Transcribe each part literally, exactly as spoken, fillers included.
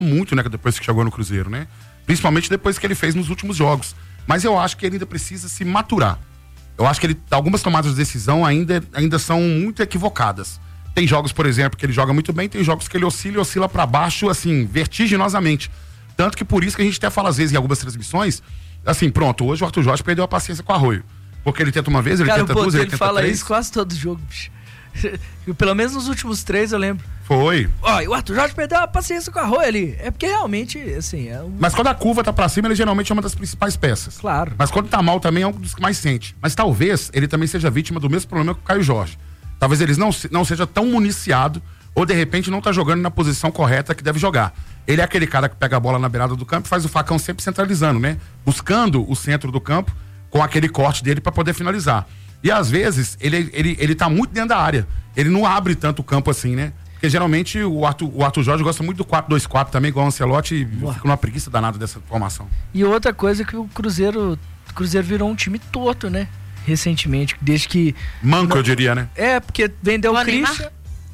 muito, né, depois que chegou no Cruzeiro, né? Principalmente depois que ele fez nos últimos jogos. Mas eu acho que ele ainda precisa se maturar. Eu acho que ele, algumas tomadas de decisão ainda, ainda são muito equivocadas. Tem jogos, por exemplo, que ele joga muito bem, tem jogos que ele oscila e oscila pra baixo, assim, vertiginosamente. Tanto que por isso que a gente até fala às vezes em algumas transmissões, assim, pronto, hoje o Arthur Jorge perdeu a paciência com o Arroio. Porque ele tenta uma vez, ele Cara, tenta pô, duas, ele, ele tenta fala três. isso quase todo jogo, bicho. Pelo menos nos últimos três eu lembro. Foi. Ó, e o Arthur Jorge perdeu a paciência com a Arroio ali. É porque realmente, assim, é um... Mas quando a curva tá pra cima, ele geralmente é uma das principais peças. Claro. Mas quando tá mal também é um dos que mais sente. Mas talvez ele também seja vítima do mesmo problema que o Caio Jorge. Talvez ele não, não seja tão municiado ou de repente não tá jogando na posição correta que deve jogar. Ele é aquele cara que pega a bola na beirada do campo e faz o facão sempre centralizando, né? Buscando o centro do campo com aquele corte dele pra poder finalizar. E às vezes ele, ele, ele tá muito dentro da área. Ele não abre tanto o campo assim, né? Porque geralmente o Arthur, o Arthur Jorge gosta muito do quatro dois quatro também, igual o Ancelotti, e fica numa preguiça danada dessa formação. E outra coisa é que o Cruzeiro, o Cruzeiro virou um time torto, né? Recentemente, desde que... Manco, eu diria, né? É, porque vendeu o Christian.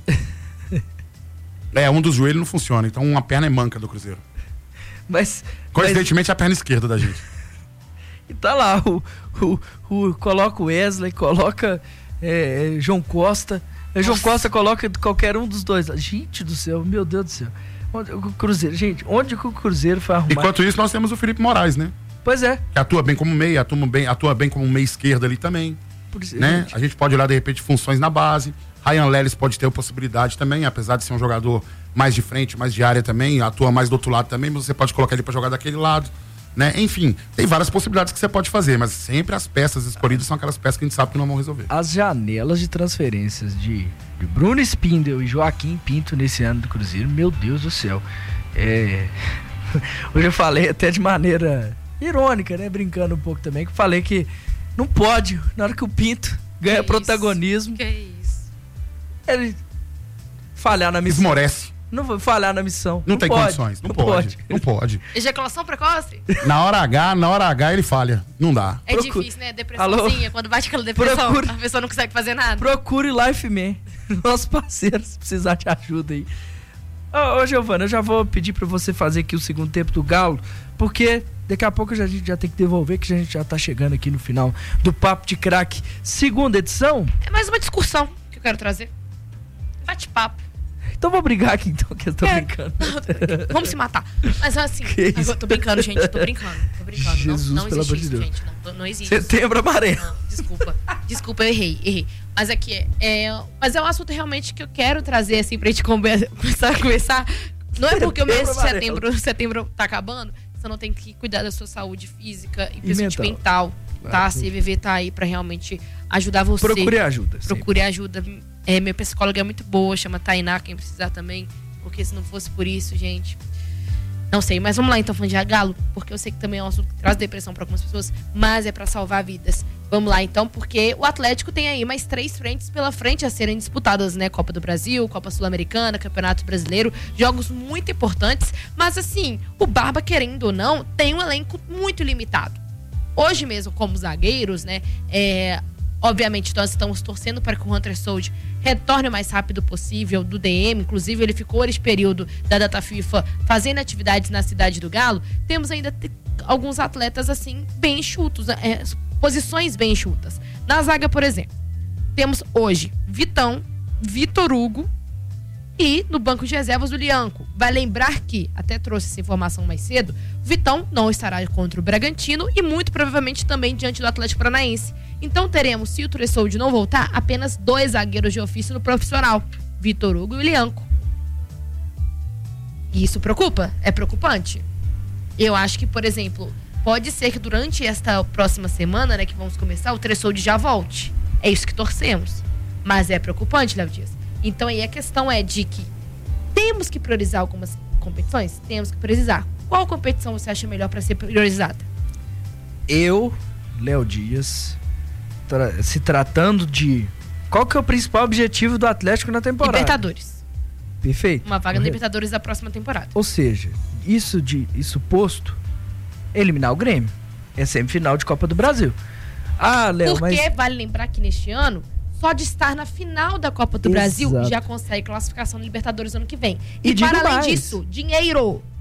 É, um dos joelhos não funciona, então uma perna é manca do Cruzeiro. Mas... Coincidentemente, mas... é a perna esquerda da gente. E tá lá, o, o, o, coloca o Wesley, coloca é, João Costa... João Nossa. Costa coloca qualquer um dos dois. Gente do céu, meu Deus do céu. Onde, o Cruzeiro, gente, onde que o Cruzeiro foi arrumar? Enquanto isso, nós temos o Felipe Moraes, né? Pois é. Que atua bem como meia, atua bem, atua bem como meia esquerda ali também. Por isso, né? Gente. A gente pode olhar, de repente, funções na base. Ryan Lelis pode ter a possibilidade também, apesar de ser um jogador mais de frente, mais de área também, atua mais do outro lado também, mas você pode colocar ele pra jogar daquele lado. Né? Enfim, tem várias possibilidades que você pode fazer, mas sempre as peças escolhidas são aquelas peças que a gente sabe que não vão resolver. As janelas de transferências de, de Bruno Spindel e Joaquim Pinto nesse ano do Cruzeiro, meu Deus do céu. É... Hoje eu falei até de maneira irônica, né? Brincando um pouco também, que falei que não pode, na hora que o Pinto ganha que protagonismo, isso? Que isso? Ele falhar na missão. Esmorece. Não vou falhar na missão. Não, não tem pode, condições. Não, não pode, pode. Não pode. Ejaculação precoce? Na hora H, na hora H ele falha. Não dá. É Procure. Difícil, né? Depressãozinha. Alô? Quando bate aquela depressão, Procure. A pessoa não consegue fazer nada. Procure Life Man. Nosso parceiro, se precisar de ajuda aí. Ô, ô Giovana, eu já vou pedir pra você fazer aqui o segundo tempo do Galo, porque daqui a pouco a gente já tem que devolver, que a gente já tá chegando aqui no final do Papo de Craque, segunda edição. É mais uma discussão que eu quero trazer. Bate-papo. Então vou brigar aqui, então, que eu tô é. brincando. Não, tô brincando. Vamos se matar. Mas assim, eu tô brincando, gente, tô brincando. Tô brincando. Jesus, não, não pelo existe amor de isso, gente. Não, não existe. Setembro amarelo. Não, desculpa. Desculpa, eu errei, errei. Mas aqui é, é. Mas é um assunto realmente que eu quero trazer, assim, pra gente começar a conversar. Não é porque o mês de setembro, setembro tá acabando, você não tem que cuidar da sua saúde física e, e mental. mental tá? A C V V tá aí pra realmente ajudar você. Procure ajuda. Procure sempre. ajuda. É, meu psicólogo é muito boa, chama Tainá, quem precisar também. Porque se não fosse por isso, gente... Não sei, mas vamos lá então, falando de Galo, porque eu sei que também é um assunto que traz depressão para algumas pessoas, mas é para salvar vidas. Vamos lá então, porque o Atlético tem aí mais três frentes pela frente a serem disputadas, né? Copa do Brasil, Copa Sul-Americana, Campeonato Brasileiro, jogos muito importantes, mas assim, o Barba, querendo ou não, tem um elenco muito limitado. Hoje mesmo, como zagueiros, né? É... Obviamente, nós estamos torcendo para que o Hunter Soldier retorne o mais rápido possível do D M. Inclusive, ele ficou nesse período da data FIFA fazendo atividades na Cidade do Galo. Temos ainda t- alguns atletas, assim, bem enxutos, é, posições bem enxutas. Na zaga, por exemplo, temos hoje Vitão, Vitor Hugo e no banco de reservas o Lianco. Vai lembrar que, até trouxe essa informação mais cedo, o Vitão não estará contra o Bragantino e muito provavelmente também diante do Atlético Paranaense. Então teremos, se o Tressoldi não voltar, apenas dois zagueiros de ofício no profissional, Vitor Hugo e o Lianco. E isso preocupa? É preocupante? Eu acho que, por exemplo, pode ser que durante esta próxima semana, né, que vamos começar, o Tressoldi já volte. É isso que torcemos. Mas é preocupante, Léo Dias. Então aí a questão é de que temos que priorizar algumas competições? Temos que priorizar. Qual competição você acha melhor para ser priorizada? Eu, Léo Dias... Tra- se tratando de... Qual que é o principal objetivo do Atlético na temporada? Libertadores. Perfeito. Uma vaga na Libertadores da próxima temporada. Ou seja, isso, de, isso posto, eliminar o Grêmio. É semifinal de Copa do Brasil. Ah, Léo, mas... Porque vale lembrar que neste ano, só de estar na final da Copa do Exato. Brasil, já consegue classificação na Libertadores ano que vem. E, e para além mais. disso, dinheiro.